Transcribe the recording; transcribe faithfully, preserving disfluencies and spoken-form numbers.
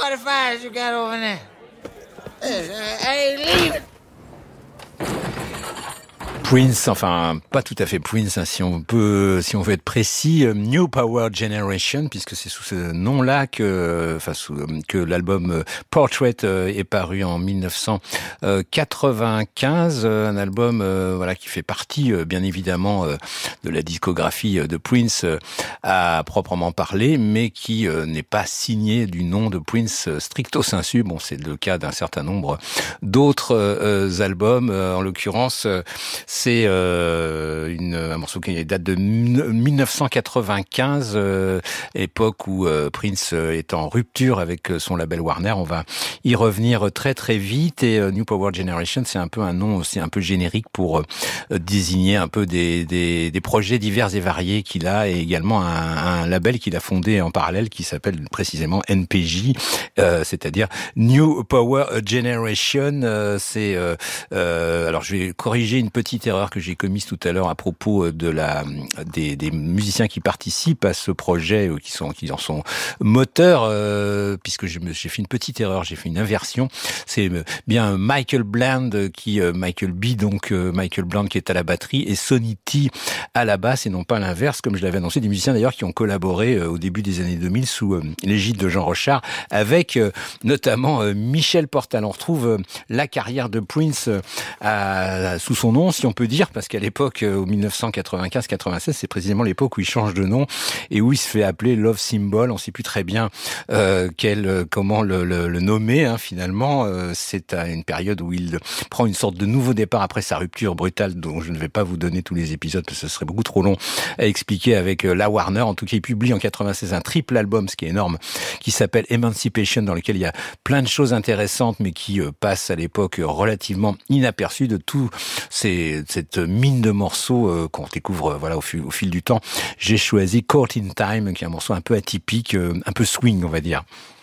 what the fires you got over there? Hey, leave it. Prince, enfin pas tout à fait Prince, hein, si on peut, si on veut être précis, New Power Generation, puisque c'est sous ce nom-là que, enfin sous, que l'album Portrait est paru en dix-neuf cent quatre-vingt-quinze, un album voilà qui fait partie bien évidemment de la discographie de Prince à proprement parler, mais qui n'est pas signé du nom de Prince stricto sensu. Bon, c'est le cas d'un certain nombre d'autres albums, en l'occurrence. C'est euh, une, un morceau qui date de dix-neuf cent quatre-vingt-quinze, euh, époque où euh, Prince est en rupture avec son label Warner. On va y revenir très très vite. Et euh, New Power Generation, c'est un peu un nom aussi un peu générique pour euh, désigner un peu des, des, des projets divers et variés qu'il a, et également un, un label qu'il a fondé en parallèle qui s'appelle précisément N P J, euh, c'est-à-dire New Power Generation. Euh, c'est euh, euh, alors je vais corriger une petite erreur que j'ai commise tout à l'heure à propos de la des, des musiciens qui participent à ce projet, qui sont qui en sont moteurs, euh, puisque je me, j'ai fait une petite erreur, j'ai fait une inversion. C'est bien Michael Bland qui Michael B donc Michael Bland qui est à la batterie et Sonny T à la basse, et non pas l'inverse comme je l'avais annoncé. Des musiciens d'ailleurs qui ont collaboré au début des années deux mille sous l'égide de Jean Rochard avec notamment Michel Portal. On retrouve la carrière de Prince à, sous son nom, si on peut dire, parce qu'à l'époque, au dix-neuf cent quatre-vingt-quinze quatre-vingt-seize, c'est précisément l'époque où il change de nom et où il se fait appeler Love Symbol. On ne sait plus très bien euh, quel, comment le, le, le nommer. Hein, finalement, euh, c'est à une période où il prend une sorte de nouveau départ après sa rupture brutale, dont je ne vais pas vous donner tous les épisodes parce que ce serait beaucoup trop long à expliquer avec euh, la Warner. En tout cas, il publie en quatre-vingt-seize un triple album, ce qui est énorme, qui s'appelle Emancipation, dans lequel il y a plein de choses intéressantes, mais qui euh, passent à l'époque relativement inaperçues de tout ces, cette mine de morceaux euh, qu'on découvre euh, voilà au fil, au fil du temps. J'ai choisi Caught in Time, qui est un morceau un peu atypique, euh, un peu swing, on va dire.